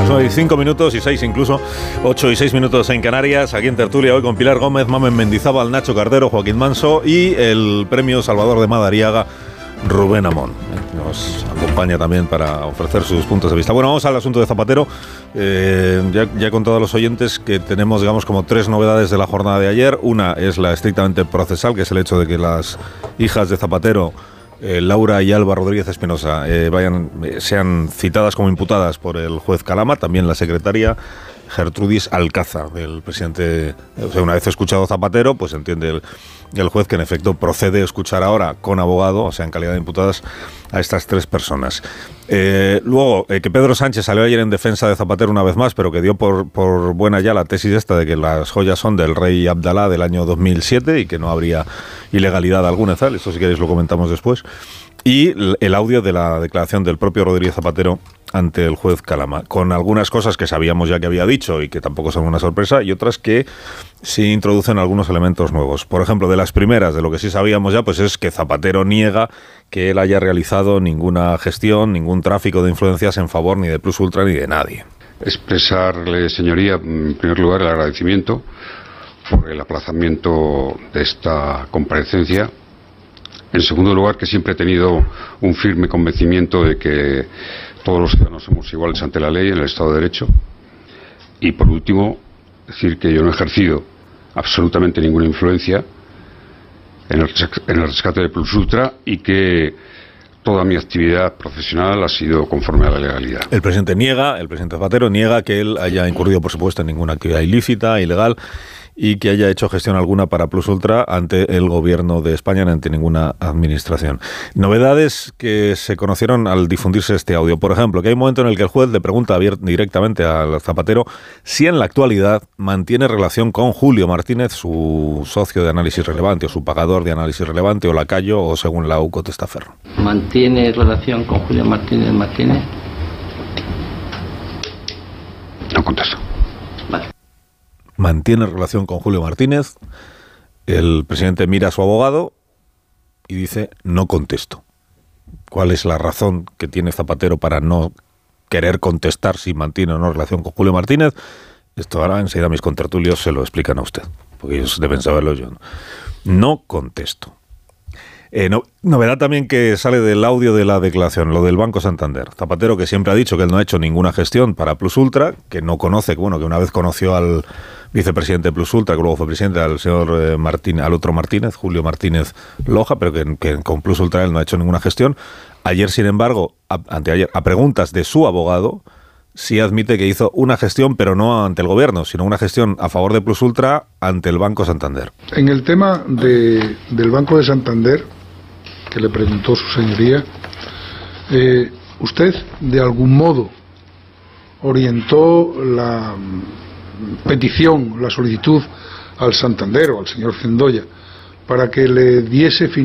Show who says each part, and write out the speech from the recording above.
Speaker 1: Las 9 y 5 minutos y 6 incluso, 8 y 6 minutos en Canarias, aquí en Tertulia hoy con Pilar Gómez, Mamen Mendizábal, Nacho Cardero, Joaquín Manso y el premio Salvador de Madariaga, Rubén Amón. Nos acompaña también para ofrecer sus puntos de vista. Bueno, vamos al asunto de Zapatero. Ya he contado a los oyentes que tenemos, digamos, como 3 novedades de la jornada de ayer. Una es la estrictamente procesal, que es el hecho de que las hijas de Zapatero, Laura y Alba Rodríguez Espinosa, sean citadas como imputadas por el juez Calama, también la secretaria Gertrudis Alcázar, del presidente. O sea, una vez escuchado Zapatero, pues entiende el juez que en efecto procede a escuchar ahora con abogado, o sea, en calidad de imputadas, a estas 3 personas. Luego, que Pedro Sánchez salió ayer en defensa de Zapatero una vez más, pero que dio por buena ya la tesis esta de que las joyas son del rey Abdalá del año 2007 y que no habría ilegalidad alguna, tal. Eso si queréis lo comentamos después. Y el audio de la declaración del propio Rodríguez Zapatero ante el juez Calama, con algunas cosas que sabíamos ya que había dicho y que tampoco son una sorpresa, y otras que sí introducen algunos elementos nuevos. Por ejemplo, de las primeras, de lo que sí sabíamos ya, pues es que Zapatero niega que él haya realizado ninguna gestión, ningún tráfico de influencias en favor ni de Plus Ultra ni de nadie.
Speaker 2: Expresarle, señoría, en primer lugar el agradecimiento por el aplazamiento de esta comparecencia. En segundo lugar, que siempre he tenido un firme convencimiento de que todos los ciudadanos somos iguales ante la ley en el Estado de Derecho. Y por último, decir que yo no he ejercido absolutamente ninguna influencia en el rescate de Plus Ultra y que toda mi actividad profesional ha sido conforme a la legalidad.
Speaker 1: El presidente Zapatero niega que él haya incurrido, por supuesto, en ninguna actividad ilícita, ilegal, y que haya hecho gestión alguna para Plus Ultra ante el gobierno de España, ni ante ninguna administración. Novedades que se conocieron al difundirse este audio. Por ejemplo, que hay un momento en el que el juez le pregunta directamente al Zapatero si en la actualidad mantiene relación con Julio Martínez, su socio de análisis relevante, o su pagador de análisis relevante, o lacayo, o según la UCO Testaferro.
Speaker 3: ¿Mantiene relación con Julio Martínez Martínez?
Speaker 2: No contesto.
Speaker 3: Vale.
Speaker 1: Mantiene relación con Julio Martínez. El presidente mira a su abogado y dice: no contesto. ¿Cuál es la razón que tiene Zapatero para no querer contestar si mantiene o no relación con Julio Martínez? Esto ahora enseguida mis contertulios se lo explican a usted, porque ellos deben saberlo, yo no. No contesto. Novedad también que sale del audio de la declaración, lo del Banco Santander. Zapatero, que siempre ha dicho que él no ha hecho ninguna gestión para Plus Ultra, que no conoce, que una vez conoció al vicepresidente de Plus Ultra, que luego fue presidente, al señor Martínez, al otro Martínez, Julio Martínez Loja, pero que con Plus Ultra él no ha hecho ninguna gestión. Ayer, sin embargo, anteayer, a preguntas de su abogado, sí admite que hizo una gestión, pero no ante el gobierno, sino una gestión a favor de Plus Ultra ante el Banco Santander.
Speaker 4: En el tema del Banco de Santander, que le preguntó su señoría, ¿usted de algún modo orientó la petición, la solicitud al Santander o al señor Cendoya para que le diese